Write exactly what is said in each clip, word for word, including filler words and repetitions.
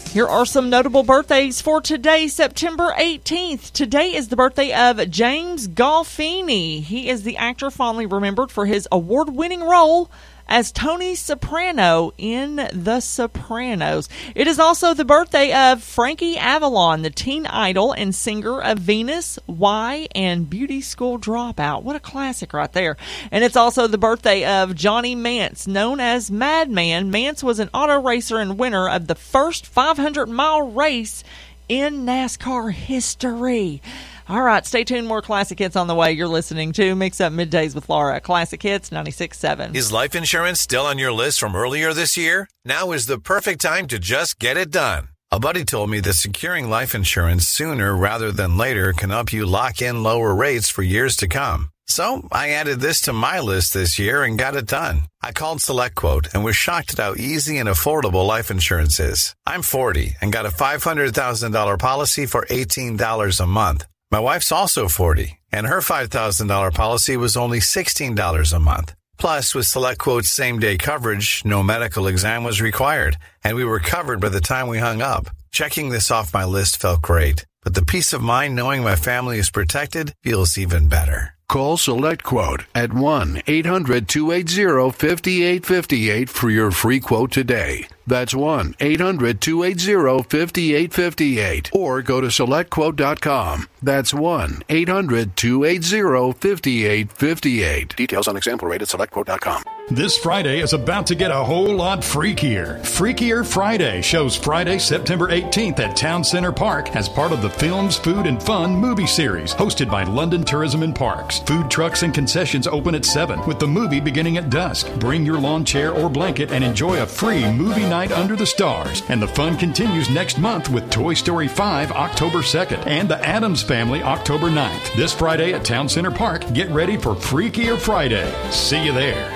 Here are some notable birthdays for today, September eighteenth. Today is the birthday of James Gandolfini. He is the actor fondly remembered for his award-winning role as Tony Soprano in The Sopranos. It is also the birthday of Frankie Avalon, the teen idol and singer of Venus, Y, and Beauty School Dropout. What a classic right there. And it's also the birthday of Johnny Mantz, known as Madman. Mantz was an auto racer and winner of the first five hundred mile race in NASCAR history. All right, stay tuned. More Classic Hits on the way. You're listening to Mix Up Middays with Laura. Classic Hits ninety-six point seven. Is life insurance still on your list from earlier this year? Now is the perfect time to just get it done. A buddy told me that securing life insurance sooner rather than later can help you lock in lower rates for years to come. So I added this to my list this year and got it done. I called SelectQuote and was shocked at how easy and affordable life insurance is. I'm forty and got a five hundred thousand dollars policy for eighteen dollars a month. My wife's also forty, and her five thousand dollars policy was only sixteen dollars a month. Plus, with SelectQuote's same-day coverage, no medical exam was required, and we were covered by the time we hung up. Checking this off my list felt great, but the peace of mind knowing my family is protected feels even better. Call SelectQuote at one eight hundred two eight zero five eight five eight for your free quote today. That's one eight hundred two eight zero five eight five eight. Or go to select quote dot com. That's one eight hundred two eight zero five eight five eight. Details on example rate at select quote dot com. This Friday is about to get a whole lot freakier. Freakier Friday shows Friday, September eighteenth at Town Center Park as part of the Films, Food, and Fun movie series hosted by London Tourism and Parks. Food trucks and concessions open at seven with the movie beginning at dusk. Bring your lawn chair or blanket and enjoy a free movie night under the stars. And the fun continues next month with Toy Story five October second and The Addams Family October ninth. This Friday at Town Center Park, get ready for Freakier Friday. See you there.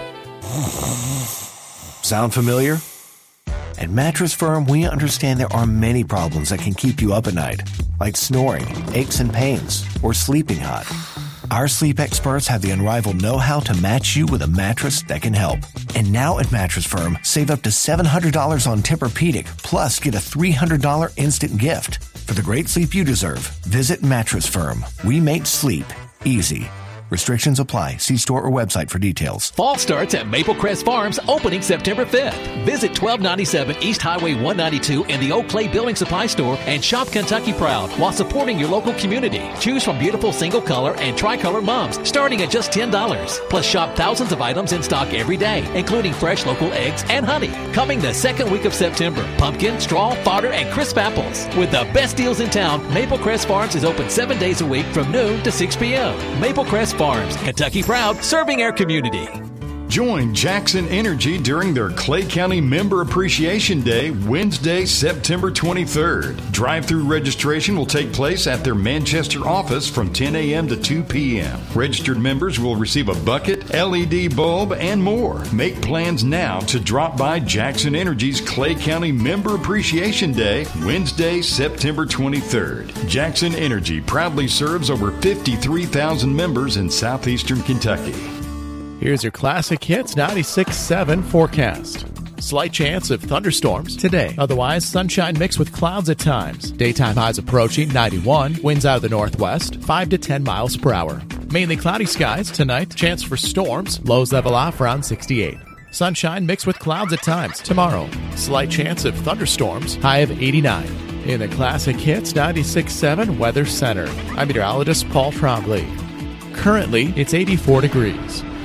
Sound familiar? At Mattress Firm, we understand there are many problems that can keep you up at night, like snoring, aches and pains, or sleeping hot. Our sleep experts have the unrivaled know-how to match you with a mattress that can help. And now at Mattress Firm, save up to seven hundred dollars on Tempur-Pedic, plus get a three hundred dollars instant gift. For the great sleep you deserve, visit Mattress Firm. We make sleep easy. Restrictions apply. See store or website for details. Fall starts at Maple Crest Farms, opening September fifth. Visit twelve ninety-seven East Highway one ninety-two in the Oak Clay Building Supply Store and shop Kentucky proud while supporting your local community. Choose from beautiful single color and tricolor mums starting at just ten dollars. Plus shop thousands of items in stock every day, including fresh local eggs and honey. Coming the second week of September, pumpkin, straw, fodder, and crisp apples. With the best deals in town, Maple Crest Farms is open seven days a week from noon to six p.m. Maple Crest Farms, Kentucky proud, serving our community. Join Jackson Energy during their Clay County Member Appreciation Day, Wednesday, September twenty-third. Drive-through registration will take place at their Manchester office from ten a.m. to two p.m. Registered members will receive a bucket, L E D bulb, and more. Make plans now to drop by Jackson Energy's Clay County Member Appreciation Day, Wednesday, September twenty-third. Jackson Energy proudly serves over fifty-three thousand members in southeastern Kentucky. Here's your Classic Hits ninety-six point seven forecast. Slight chance of thunderstorms today. Otherwise, sunshine mixed with clouds at times. Daytime highs approaching ninety-one. Winds out of the northwest, five to ten miles per hour. Mainly cloudy skies tonight. Chance for storms. Lows level off around sixty-eight. Sunshine mixed with clouds at times tomorrow. Slight chance of thunderstorms. High of eighty-nine. In the Classic Hits ninety-six point seven Weather Center, I'm meteorologist Paul Trombley. Currently, it's eighty-four degrees.